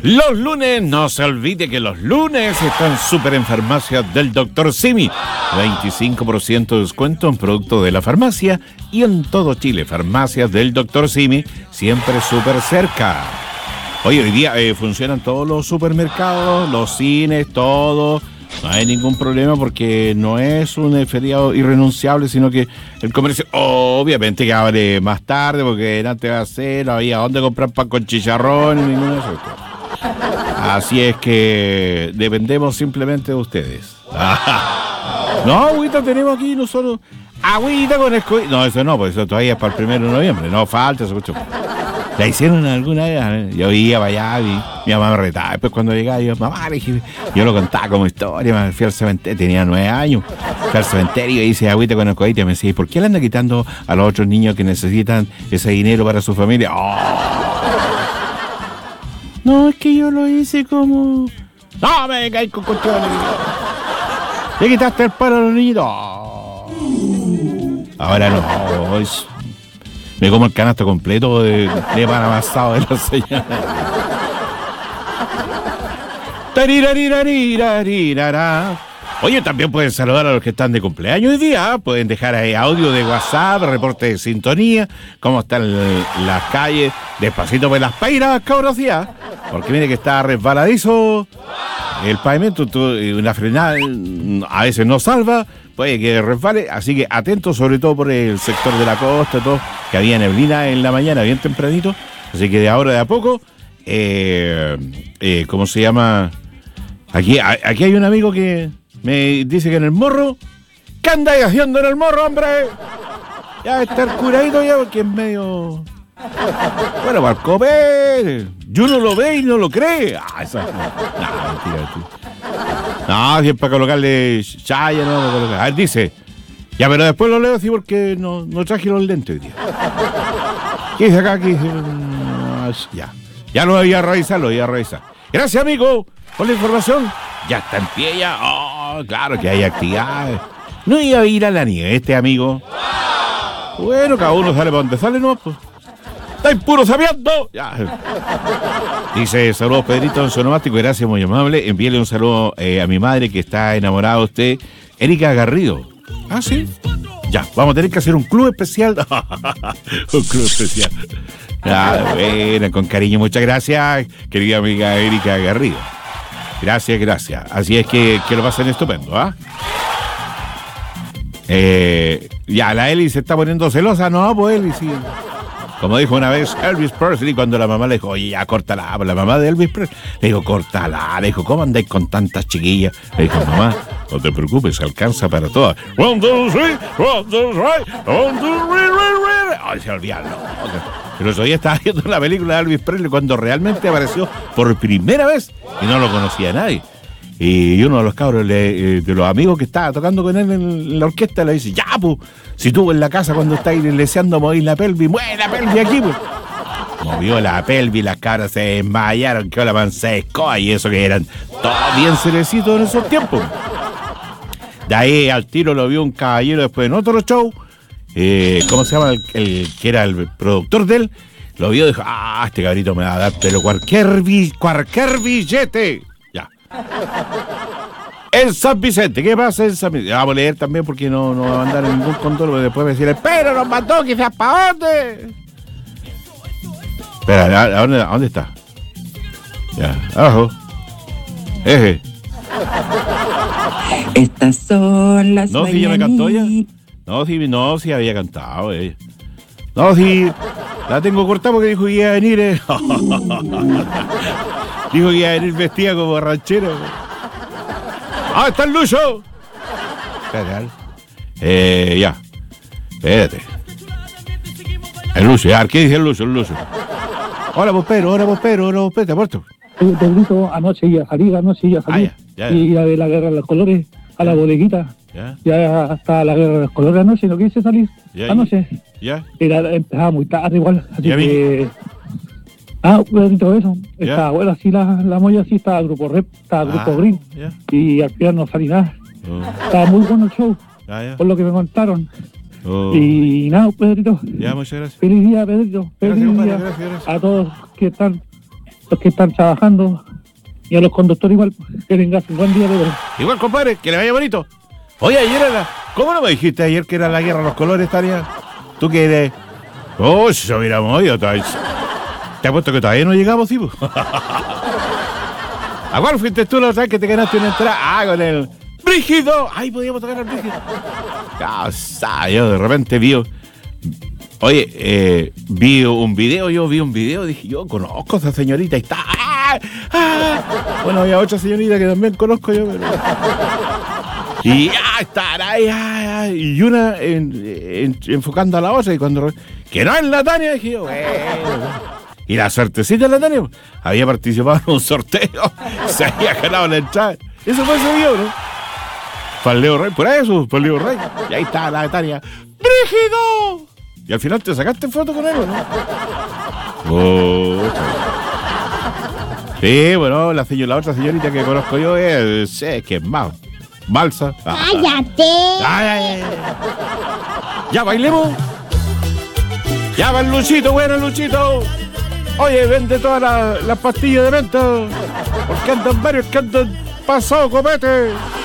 Los lunes, no se olvide que los lunes están súper en farmacias del Dr. Simi. 25% de descuento en productos de la farmacia y en todo Chile. Farmacias del Dr. Simi, siempre súper cerca. Oye, hoy día funcionan todos los supermercados, los cines, todo. No hay ningún problema porque no es un feriado irrenunciable, sino que el comercio obviamente que abre más tarde porque antes va a ser, no había dónde comprar pan con chicharrón y ninguna de esas cosas. Así es que dependemos simplemente de ustedes. No, agüita tenemos aquí nosotros. Agüita con escobillo. No, eso no, pues eso todavía es para el 1 de noviembre. No falta, eso mucho. ¿La hicieron alguna vez? Yo iba para allá y mi mamá me retaba. Después cuando llegaba yo, mamá, yo lo contaba como historia. Me fui al cementerio, tenía 9 años. Fui al cementerio y hice agüita con escobillo. Y me decía, ¿por qué le anda quitando a los otros niños que necesitan ese dinero para su familia? No, es que yo lo hice como... No, me caí con cuestiones. ¿Le quitaste el paro a los niños? Ahora no, me como el canasto completo de pan amasado de la señora. Oye, también pueden saludar a los que están de cumpleaños hoy día. Pueden dejar ahí audio de WhatsApp, reporte de sintonía, cómo están las calles, despacito por las peiras, cabros, días. Porque mire que está resbaladizo el pavimento, una frenada a veces no salva, puede que resbale, así que atentos sobre todo por el sector de la costa, todo, que había neblina en la mañana, bien tempranito, así que de ahora de a poco, ¿cómo se llama? Aquí hay un amigo que me dice que en el morro, ¿qué andáis haciendo en el morro, hombre? Ya estar curadito ya porque es medio... Bueno, para comer. Y uno lo ve y no lo cree. Mentira. No, si es para colocarle chaya, no, para colocar. A ver, dice. Ya, pero después lo leo así porque no traje los lentes hoy día. ¿Qué dice acá? ¿Qué dice? Ya lo voy a revisar, Gracias, amigo, por la información. Ya está en pie ya. Claro que hay actividades. No iba a ir a la nieve amigo. Bueno, cada uno sale para donde sale, ¿no? Pues. ¡Estáis puro sabiendo! Ya. Dice, saludos Pedrito en su onomástico, gracias, muy amable. Envíele un saludo a mi madre que está enamorada de usted, Erika Garrido. ¿Ah, sí? Ya, vamos a tener que hacer un club especial. Un club especial. Bueno, con cariño, muchas gracias, querida amiga Erika Garrido. Gracias. Así es que lo pasen estupendo, ¿ah? Ya, la Eli se está poniendo celosa, no, pues Eli sí. Como dijo una vez Elvis Presley cuando la mamá le dijo, oye, ya córtala, la mamá de Elvis Presley le dijo, córtala, le dijo, ¿cómo andáis con tantas chiquillas? Le dijo, mamá, no te preocupes, alcanza para todas. 1, 2, 3, 1, 2, 3, 1, 2, 3. Ay, se olvidaron. Pero eso ya estaba viendo la película de Elvis Presley cuando realmente apareció por primera vez y no lo conocía nadie. Y uno de los cabros de los amigos que estaba tocando con él en la orquesta le dice, ya, pues, si tú en la casa cuando estáis deseando mover la pelvis, mueve la pelvis aquí, pues. Movió la pelvis, las cabras se desmayaron, quedó la mansa de escoba y eso que eran todos bien cerecitos en esos tiempos. De ahí al tiro lo vio un caballero después en otro show, ¿cómo se llama? El que era el productor de él, lo vio y dijo, este cabrito me va a dar pero cualquier billete. Ya. En San Vicente, ¿qué pasa en San Vicente? Vamos a leer también porque no va a mandar ningún control, porque después me decirle, pero nos mandó quizás para dónde. Espera, ¿a dónde está? Ya, abajo. Eje. Estas son las No, si ya me cantó ya. No, si había cantado ella. No, si la tengo cortada porque dijo que iba a venir. Dijo que iba a venir vestida como ranchero. ¡Ah, está el Lucho! Ya. Espérate. El Lucho, ya. ¿Qué dice el Lucho? Hola, Pedro, ¿te aporto? Pedrito, anoche iba a salir. Ya. Y a ver la guerra de los colores, a la bodeguita. Ya hasta la guerra de los colores anoche, no quise salir anoche. Ya. Empezaba muy tarde igual, así ya que... Pedrito, eso. Estaba bueno, así la molla, así estaba grupo rep, estaba grupo green. Y al final no salí nada. Estaba muy bueno el show, por lo que me contaron. Y nada, Pedrito. Ya, muchas gracias. Feliz día, Pedrito. Feliz día gracias. a todos que están los que están trabajando y a los conductores igual, que tengan un buen día de verdad. Igual, compadre, que le vaya bonito. Oye, ayer era... ¿Cómo no me dijiste ayer que era la guerra de los colores, Tania? ¿Tú qué eres? Oh, si se hubiera movido. Te apuesto que todavía no llegamos, ¿sí? ¿A cuál fuiste tú la otra vez que te ganaste una entrada? Ah, con el... ¡Brígido! ¡Ay, podíamos tocar al Brígido! Yo de repente vi... Oye, vi un video, dije, yo conozco a esa señorita y está... Bueno, había otra señorita que también conozco yo, pero... Y y una enfocando a la otra y cuando... Que no es la Tania, dije yo, y la suertecita de la Tania había participado en un sorteo, se había ganado la entrada. Eso fue ese video, ¿no? Para el Leo Rey, por eso, para el Leo Rey. Y ahí está la Tania. ¡Brígido! Y al final te sacaste foto con él, ¿no? Sí, bueno, la otra señorita que conozco yo es que es más balsa. ¡Cállate! Ay. Ya bailemos. Ya va el Luchito, bueno, Luchito. Oye, vende todas las pastillas de menta. Porque andan varios que andan pasado copete.